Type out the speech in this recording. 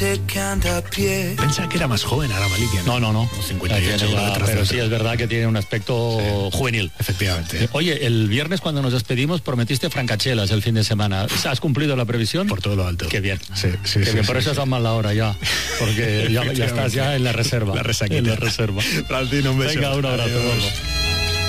Pensaba que era más joven ahora Malikia. No. 58, pero sí es verdad que tiene un aspecto juvenil. Efectivamente. Oye, el viernes cuando nos despedimos prometiste francachelas el fin de semana. ¿Has cumplido la previsión? Por todo lo alto. Qué bien. Sí. Qué bien. Por eso estás mal la hora ya. Porque ya estás ya en la reserva. La resaquita. En la reserva. Francino, un beso. Venga, un abrazo. Adiós.